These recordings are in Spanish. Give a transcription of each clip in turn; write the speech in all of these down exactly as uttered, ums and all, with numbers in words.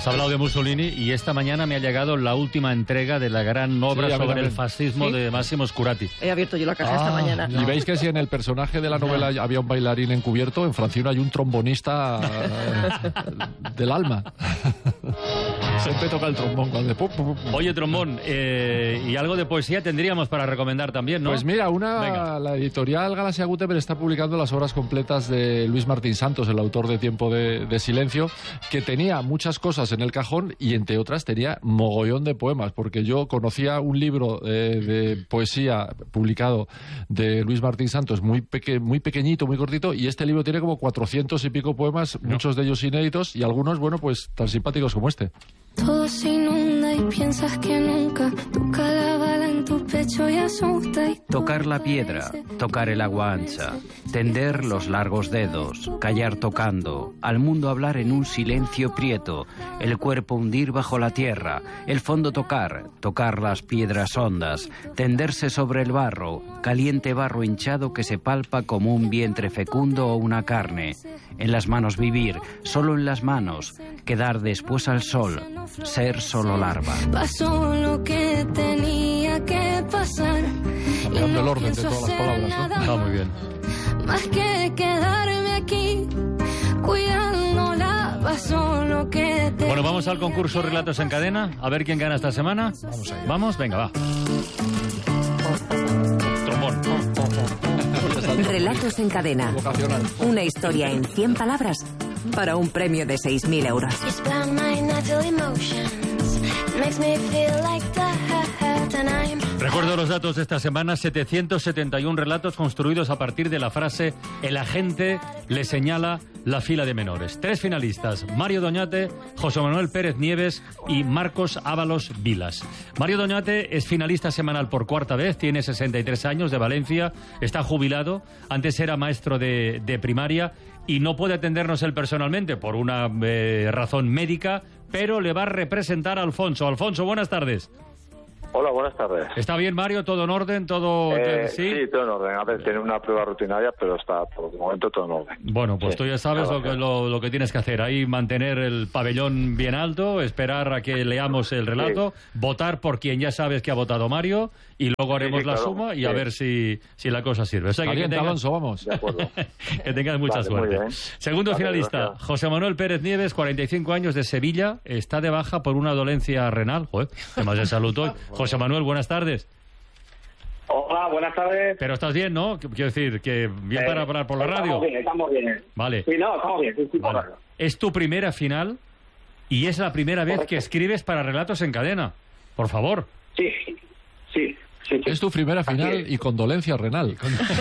Has hablado de Mussolini y esta mañana me ha llegado la última entrega de la gran obra sí, sobre el fascismo ¿Sí? de Máximo Scurati. He abierto yo la caja ah, esta mañana. Y veis que si en el personaje de la novela no. había un bailarín encubierto, en Francino hay un trombonista del alma. Siempre toca el trombón cuando... Oye, trombón, eh, y algo de poesía tendríamos para recomendar también, ¿no? Pues mira, una Venga. la editorial Galaxia Gutenberg está publicando las obras completas de Luis Martín Santos, el autor de Tiempo de, de Silencio, que tenía muchas cosas en el cajón y entre otras tenía mogollón de poemas, porque yo conocía un libro eh, de poesía publicado de Luis Martín Santos muy, peque, muy pequeñito, muy cortito, y este libro tiene como cuatrocientos y pico poemas, no. muchos de ellos inéditos y algunos, bueno, pues tan simpáticos como este. Todo se inunda y piensas que nunca toca la bala en tu pecho y asusta. Y tocar la piedra, tocar el agua ancha, tender los largos dedos, callar tocando, al mundo hablar en un silencio prieto, el cuerpo hundir bajo la tierra, el fondo tocar, tocar las piedras hondas, tenderse sobre el barro, caliente barro hinchado que se palpa como un vientre fecundo o una carne, en las manos vivir, solo en las manos, quedar después al sol, ser solo larva. Pasó lo que tenía que pasar. Cambiando el orden de todas las palabras, ¿no? Está muy bien. Más que quedarme aquí cuidándola, pasó lo que te... Bueno, vamos al concurso Relatos en Cadena. A ver quién gana esta semana. Vamos allá. ¿Vamos? Venga, va. Trombón. Relatos en Cadena. Una historia en cien palabras para un premio de seis mil euros. Recuerdo los datos de esta semana: setecientos setenta y uno relatos construidos a partir de la frase "el agente le señala la fila de menores". Tres finalistas: Mario Doñate, José Manuel Pérez Nieves y Marcos Ábalos Vilas. Mario Doñate es finalista semanal por cuarta vez, tiene sesenta y tres años, de Valencia, está jubilado, antes era maestro de, de primaria y no puede atendernos él personalmente por una eh, razón médica, pero le va a representar a Alfonso. Alfonso, buenas tardes. Hola, buenas tardes. ¿Está bien, Mario? ¿Todo en orden? ¿Todo eh, ¿sí? sí, todo en orden. A ver, tiene una prueba rutinaria, pero está por el momento todo en orden. Bueno, pues sí, tú ya sabes lo que, lo, lo que tienes que hacer. Ahí mantener el pabellón bien alto, esperar a que leamos el relato, sí. votar por quien ya sabes que ha votado Mario y luego haremos sí, sí, la claro. suma y sí. a ver si, si la cosa sirve. O sea, que, que tengas, Alonso, vamos. De acuerdo. que tengas mucha vale, suerte. Segundo vale, finalista, gracias. José Manuel Pérez Nieves, cuarenta y cinco años, de Sevilla, está de baja por una dolencia renal. Joder, temas de salud hoy. José Manuel, buenas tardes. Hola, buenas tardes. Pero estás bien, ¿no? Quiero decir, que bien eh, para hablar por la radio. Estamos bien, estamos bien. Vale. Sí, no, estamos bien. Sí, sí, vale. Es tu primera final y es la primera vez que escribes para Relatos en Cadena. Por favor. Sí, sí. Sí, sí. Es tu primera final y con dolencia renal.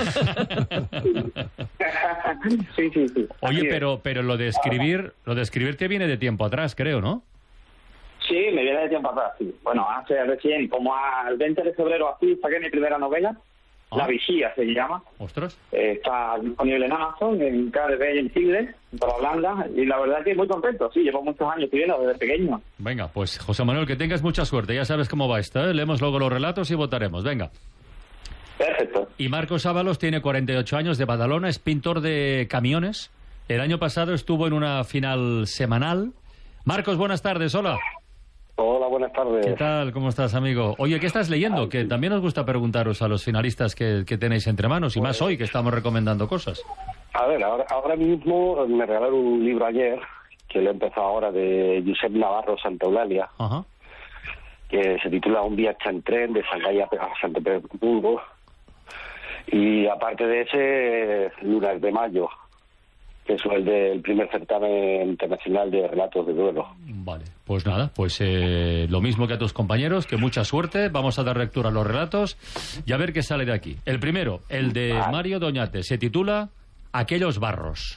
sí, sí, sí. Oye, pero, pero lo de escribir, lo de escribir te viene de tiempo atrás, creo, ¿no? Sí, me viene de tiempo atrás, sí. Bueno, hace recién, como al veinte de febrero así, saqué mi primera novela, ah. La Vigía se llama. Ostras. Eh, está disponible en Amazon, en K D B y en Chile, en toda Holanda, y la verdad es que muy contento, sí, llevo muchos años escribiendo desde pequeño. Venga, pues José Manuel, que tengas mucha suerte, ya sabes cómo va esto, ¿eh? Leemos luego los relatos y votaremos, venga. Perfecto. Y Marcos Ábalos tiene cuarenta y ocho años, de Badalona, es pintor de camiones. El año pasado estuvo en una final semanal. Marcos, buenas tardes, hola. Hola, buenas tardes. ¿Qué tal? ¿Cómo estás, amigo? Oye, ¿qué estás leyendo? Que también nos gusta preguntaros a los finalistas que, que tenéis entre manos, y pues, más hoy que estamos recomendando cosas. A ver, ahora, ahora mismo me regalaron un libro ayer, que lo he empezado ahora, de Josep Navarro Santa Eulalia, Ajá. que se titula Un viaje en tren de Shanghái a San Petersburgo. Y aparte de ese, Lunas de Mayo, que es el del primer certamen internacional de relatos de duelo. Vale, pues nada, pues eh, lo mismo que a tus compañeros, que mucha suerte, vamos a dar lectura a los relatos y a ver qué sale de aquí. El primero, el de vale. Mario Doñate, se titula Aquellos barros.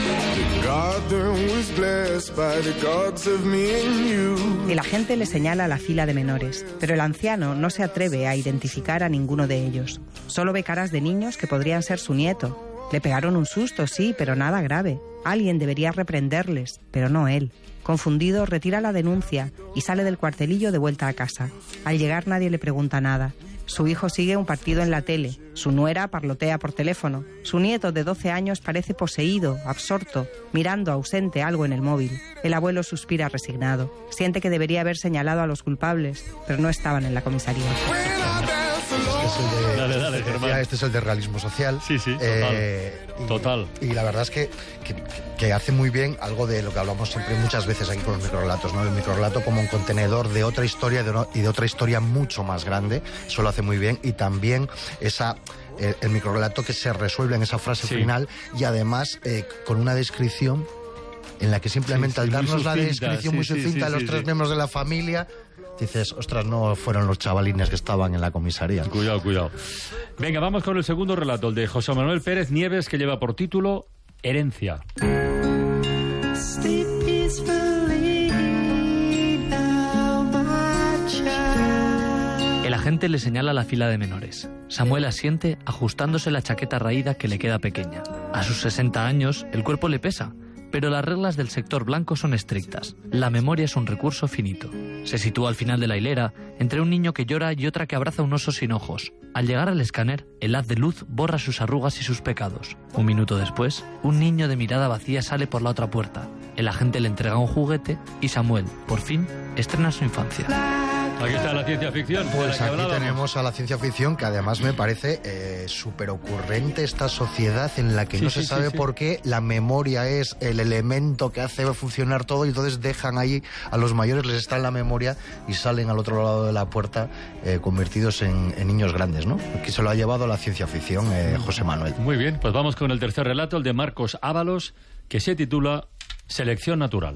El agente le señala la fila de menores, pero el anciano no se atreve a identificar a ninguno de ellos. Solo ve caras de niños que podrían ser su nieto. Le pegaron un susto, sí, pero nada grave. Alguien debería reprenderles, pero no él. Confundido, retira la denuncia y sale del cuartelillo de vuelta a casa. Al llegar nadie le pregunta nada. Su hijo sigue un partido en la tele. Su nuera parlotea por teléfono. Su nieto de doce años parece poseído, absorto, mirando ausente algo en el móvil. El abuelo suspira resignado. Siente que debería haber señalado a los culpables, pero no estaban en la comisaría. Es el de, dale, dale, Germán. Este es el de realismo social. Sí, sí, total. Eh, y, total. Y la verdad es que, que, que hace muy bien algo de lo que hablamos siempre muchas veces aquí con los microrelatos, ¿no? El microrelato como un contenedor de otra historia de no, y de otra historia mucho más grande. Eso lo hace muy bien. Y también esa... El, el microrelato que se resuelve en esa frase sí. final y además eh, con una descripción en la que simplemente sí, sí, al darnos sucinta, la descripción sí, muy sucinta sí, sí, de los sí, tres sí. miembros de la familia, dices, ostras, no fueron los chavalines que estaban en la comisaría. Cuidado, cuidado. Venga, vamos con el segundo relato, el de José Manuel Pérez Nieves, que lleva por título Herencia. El agente le señala la fila de menores. Samuel asiente ajustándose la chaqueta raída que le queda pequeña. A sus sesenta años, el cuerpo le pesa, pero las reglas del sector blanco son estrictas. La memoria es un recurso finito. Se sitúa al final de la hilera, entre un niño que llora y otra que abraza un oso sin ojos. Al llegar al escáner, el haz de luz borra sus arrugas y sus pecados. Un minuto después, un niño de mirada vacía sale por la otra puerta. El agente le entrega un juguete y Samuel, por fin, estrena su infancia. Aquí está la ciencia ficción. Pues aquí hablábamos. Tenemos a la ciencia ficción, que además me parece eh, súper ocurrente esta sociedad en la que sí, no sí, se sabe sí, por qué la memoria es el elemento que hace funcionar todo y entonces dejan ahí a los mayores, les está en la memoria y salen al otro lado de la puerta eh, convertidos en, en niños grandes, ¿no? Aquí se lo ha llevado la ciencia ficción eh, José Manuel. Muy bien, pues vamos con el tercer relato, el de Marcos Ábalos, que se titula Selección natural.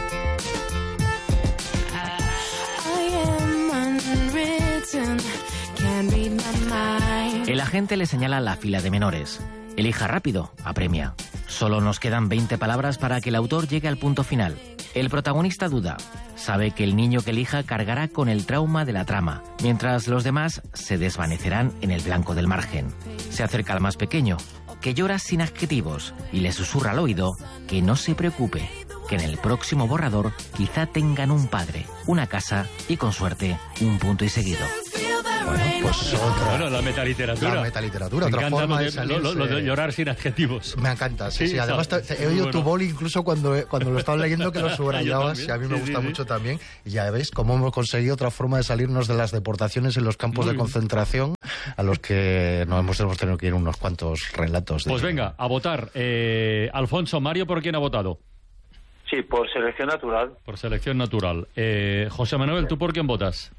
El agente le señala la fila de menores. Elija rápido, apremia. Solo nos quedan veinte palabras para que el autor llegue al punto final. El protagonista duda. Sabe que el niño que elija cargará con el trauma de la trama, mientras los demás se desvanecerán en el blanco del margen. Se acerca al más pequeño, que llora sin adjetivos, y le susurra al oído que no se preocupe, que en el próximo borrador quizá tengan un padre, una casa y, con suerte, un punto y seguido. Bueno, pues otra. Bueno, la metaliteratura. La metaliteratura, otra forma de, de salirse. Lo, lo, lo de llorar sin adjetivos. Me encanta, sí, sí. sí. Además, te, te, he oído bueno. tu boli incluso cuando, cuando lo estaba leyendo que lo subrayabas, y a mí me sí, gusta sí, mucho sí. también. Y ya veis cómo hemos conseguido otra forma de salirnos de las deportaciones en los campos Muy de concentración, a los que nos hemos, hemos tenido que ir unos cuantos relatos. De pues venga, a votar. Eh, Alfonso, Mario, ¿por quién ha votado? Sí, por selección natural. Por selección natural. Eh, José Manuel, ¿tú por quién votas?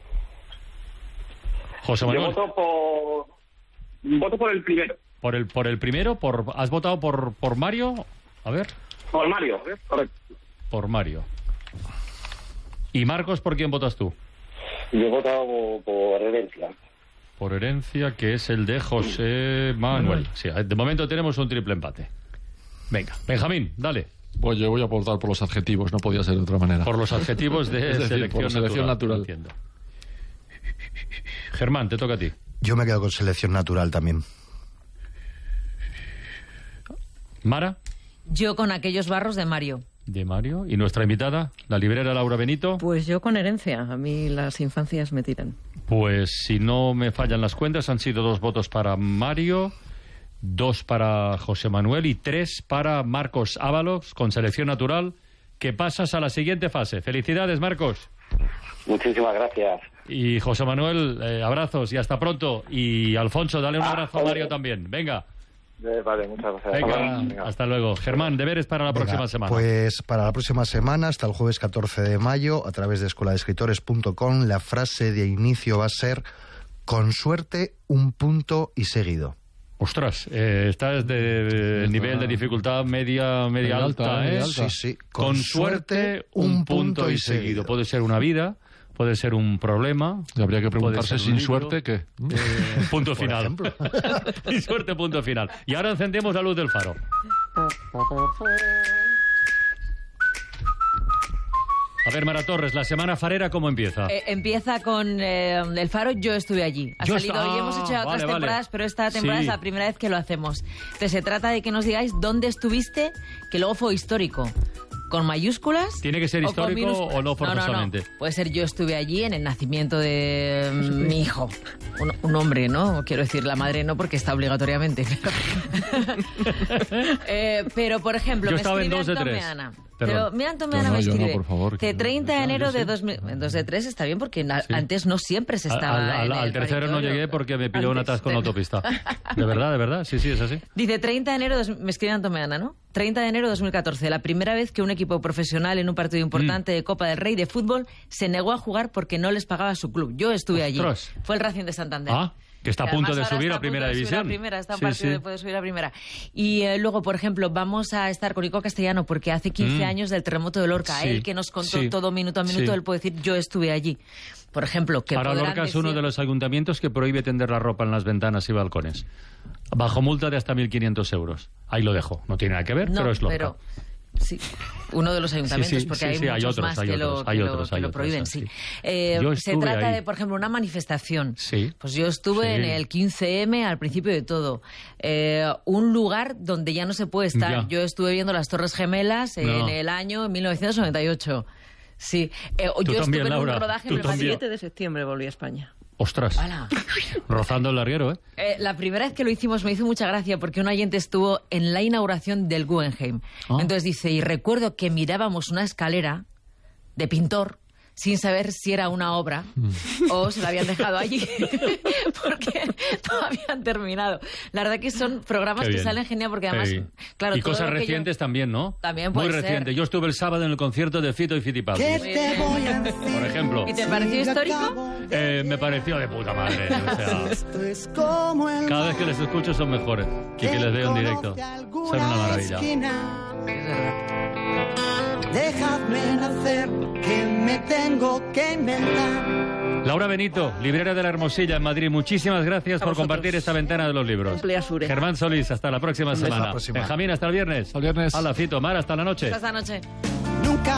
José Manuel. Yo voto por... Voto por el primero. ¿Por el, por el primero? Por, ¿Has votado por, por Mario? A ver. Por Mario, correcto. Por Mario. ¿Y Marcos, por quién votas tú? Yo he votado por, por Herencia. Por Herencia, que es el de José Manuel. Sí, de momento tenemos un triple empate. Venga, Benjamín, dale. Pues yo voy a votar por los adjetivos, no podía ser de otra manera. Por los adjetivos de es decir, selección, por selección natural. natural. Entiendo. Germán, te toca a ti. Yo me quedo con selección natural también. ¿Mara? Yo con aquellos barros de Mario. De Mario. ¿Y nuestra invitada, la librera Laura Benito? Pues yo con Herencia. A mí las infancias me tiran. Pues si no me fallan las cuentas, han sido dos votos para Mario, dos para José Manuel y tres para Marcos Ábalos, con selección natural, que pasas a la siguiente fase. Felicidades, Marcos. Muchísimas gracias. Y José Manuel, eh, abrazos y hasta pronto. Y Alfonso, dale un ah, abrazo a Mario eh. también. Venga. Eh, vale, muchas gracias. Venga, Venga. Hasta luego. Germán, deberes para la Venga, próxima semana. Pues para la próxima semana, hasta el jueves catorce de mayo, a través de escuela de escritores punto com, la frase de inicio va a ser: con suerte, un punto y seguido. Ostras, eh, estás de, de nivel de dificultad media, media, media alta, alta, ¿eh? Sí, sí. Con, con suerte, un punto, punto y seguido. seguido. Puede ser una vida, puede ser un problema. Y habría que preguntarse sin suerte qué. Eh, punto final. Sin suerte, punto final. Y ahora encendemos la luz del faro. A ver, Mara Torres, la semana farera, ¿cómo empieza? Eh, empieza con eh, El Faro, yo estuve allí. Ha yo salido está... y hemos hecho otras vale, temporadas, vale. pero esta temporada sí. es la primera vez que lo hacemos. Entonces se trata de que nos digáis dónde estuviste, que luego fue histórico. con mayúsculas. ¿Tiene que ser o histórico o no forzosamente? No, no, no. Puede ser yo estuve allí en el nacimiento de mi hijo. Un, un hombre, ¿no? Quiero decir, la madre no, porque está obligatoriamente. eh, pero, por ejemplo, yo me estaba escribe en dos de tres. Antomeana. Perdón. Pero mira, Antomeana no, me escribe. no, por favor, de treinta de enero de dos mil... dos de tres está bien, porque sí. antes no siempre se estaba Al, al, en al el tercero no paritorio. llegué porque me pilló un atasco en la autopista. De verdad, de verdad. Sí, sí, es así. Dice treinta de enero, dos... me escribe Antomeana, ¿no? treinta de enero de dos mil catorce, la primera vez que un equipo profesional en un partido importante mm. de Copa del Rey de fútbol se negó a jugar porque no les pagaba su club. Yo estuve Ostras. allí. Fue el Racing de Santander. Ah. Que está a punto de subir a primera división. Primera, está a sí, partido sí. de poder subir a primera. Y eh, luego, por ejemplo, vamos a estar con Ico Castellano porque hace quince mm. años del terremoto de Lorca. Sí, él que nos contó sí, todo minuto a minuto, sí. él puede decir, yo estuve allí. Por ejemplo, que ahora Lorca decir... es uno de los ayuntamientos que prohíbe tender la ropa en las ventanas y balcones. Bajo multa de hasta mil quinientos euros. Ahí lo dejo. No tiene nada que ver, no, pero es Lorca. Pero... Sí, uno de los ayuntamientos, sí, sí, porque sí, hay sí, muchos hay otros, más hay que, otros, lo, hay que, otros, lo, que lo otros, prohíben. sí. Sí. Eh, se trata ahí. de, por ejemplo, una manifestación. Sí. Pues yo estuve sí. en el quince eme al principio de todo. Eh, un lugar donde ya no se puede estar. Ya. Yo estuve viendo las Torres Gemelas no. en el año mil novecientos noventa y ocho. Sí. Eh, yo también, estuve Laura, en un rodaje... El siete de septiembre volví a España. Ostras, ¡Hala! Rozando el larguero, ¿eh? ¿eh? La primera vez que lo hicimos me hizo mucha gracia porque un oyente estuvo en la inauguración del Guggenheim. Oh. Entonces dice, y recuerdo que mirábamos una escalera de pintor sin saber si era una obra mm. o se la habían dejado allí porque no habían terminado. La verdad que son programas que salen genial porque además... Sí. claro, y cosas recientes yo... también, ¿no? También puede Muy ser. reciente. Yo estuve el sábado en el concierto de Fito y Fitipaldi. Por ejemplo. ¿Y te pareció histórico? Eh, me pareció de puta madre. O sea, cada vez que les escucho son mejores y que les veo en directo. Son una maravilla. Es verdad. Dejadme nacer, que me tengo que inventar. Laura Benito, librera de la Hermosilla en Madrid, muchísimas gracias por compartir esta ventana de los libros. Germán Solís, hasta la próxima semana. Benjamín, hasta el viernes. Hasta el viernes. Hala, Fito, Mar, hasta la noche. Hasta esta noche. Nunca